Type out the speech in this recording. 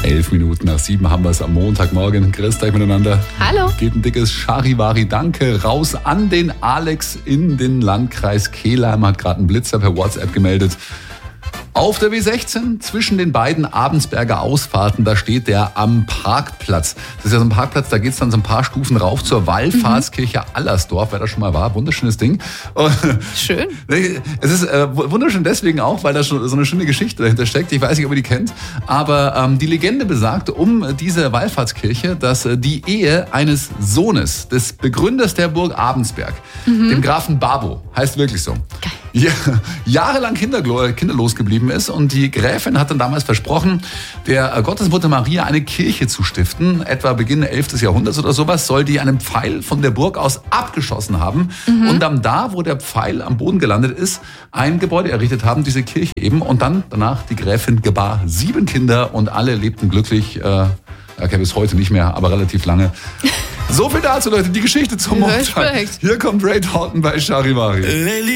7:11 haben wir es am Montagmorgen. Grüßt euch miteinander. Hallo. Geht ein dickes Charivari-Danke raus an den Alex in den Landkreis Kelheim. Hat gerade einen Blitzer per WhatsApp gemeldet. Auf der W16 zwischen den beiden Abensberger Ausfahrten, da steht der am Parkplatz. Das ist ja so ein Parkplatz, da geht's dann so ein paar Stufen rauf zur Wallfahrtskirche Allersdorf, wer da schon mal war. Wunderschönes Ding. Schön. Es ist wunderschön deswegen auch, weil da schon so eine schöne Geschichte dahinter steckt. Ich weiß nicht, ob ihr die kennt, aber die Legende besagt um diese Wallfahrtskirche, dass die Ehe eines Sohnes des Begründers der Burg Abensberg, dem Grafen Babo, heißt wirklich so, jahrelang kinderlos geblieben ist, und die Gräfin hat dann damals versprochen, der Gottesmutter Maria eine Kirche zu stiften, etwa Beginn 11. Jahrhunderts oder sowas, soll die einen Pfeil von der Burg aus abgeschossen haben und dann da, wo der Pfeil am Boden gelandet ist, ein Gebäude errichtet haben, diese Kirche eben, und dann danach die Gräfin gebar 7 Kinder und alle lebten glücklich, okay, bis heute nicht mehr, aber relativ lange. So viel dazu, Leute, die Geschichte zum Montag. Hier kommt Ray Dalton bei Charivari.